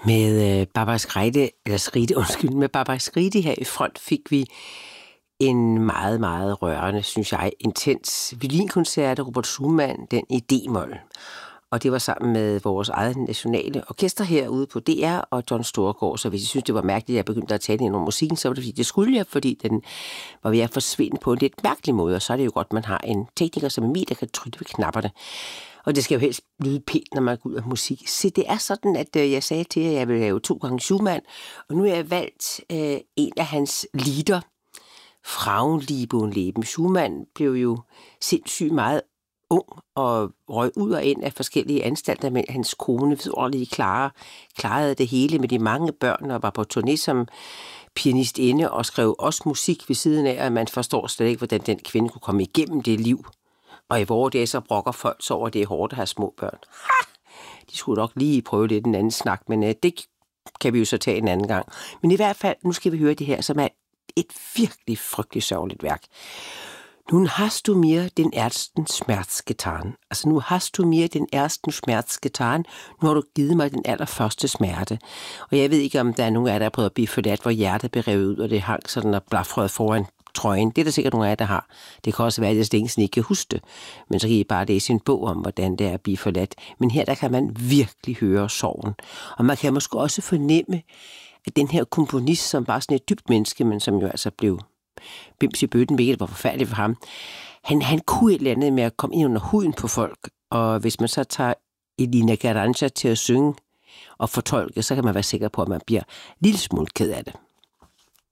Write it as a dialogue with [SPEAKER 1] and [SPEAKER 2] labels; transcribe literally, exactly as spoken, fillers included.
[SPEAKER 1] Med øh, Barbara Skreide, eller Skride, undskyld, med Barbara Skreide her i front fik vi en meget, meget rørende, synes jeg, intens violinkoncert af Robert Schumann, den i D-mol. Og det var sammen med vores eget nationale orkester herude på D R og John Storgård. Så hvis I synes, det var mærkeligt, at jeg begyndte at tale ind om musikken, så var det fordi, det skulle jeg, fordi den var ved at forsvinde på en lidt mærkelig måde. Og så er det jo godt, at man har en tekniker som Emil, der kan trykke ved knapperne. Og det skal jo helst lyde pænt, når man går ud af musik. Så det er sådan, at øh, jeg sagde til jer, at jeg vil lave to gange Schumann, og nu har jeg valgt øh, en af hans lieder, Frauenliebe. Schumann blev jo sindssygt meget ung og røg ud og ind af forskellige anstalter, men hans kone vidunderlige Clara klarede det hele med de mange børn og var på turné som pianistinde og skrev også musik ved siden af, og man forstår slet ikke, hvordan den kvinde kunne komme igennem det liv. Og i vore dage så brokker folk så over, at det er hårdt at have små børn. Ha! De skulle nok lige prøve lidt en anden snak, men uh, det kan vi jo så tage en anden gang. Men i hvert fald, nu skal vi høre det her, som er et virkelig frygteligt sørgeligt værk. Nun hast du mir den ersten Schmerz getan. Altså, nu hast du mir den ersten Schmerz getan. Nu har du givet mig den allerførste smerte. Og jeg ved ikke, om der er nogen af jer, der har prøvet at blive forladt, hvor hjertet blev revet ud, og det hang sådan og blafrød foran trøjen. Det er der sikkert nogle af jer, der har. Det kan også være, at jeg slet ikke kan huske det. Men så kan I bare læse en bog om, hvordan det er at blive forladt. Men her, der kan man virkelig høre sorgen. Og man kan måske også fornemme, at den her komponist, som var sådan et dybt menneske, men som jo altså blev bims i bøtten, hvilket var forfærdeligt for ham, han, han kunne et eller andet med at komme ind under huden på folk. Og hvis man så tager Elina Garanca til at synge og fortolke, så kan man være sikker på, at man bliver en lille smule ked af det.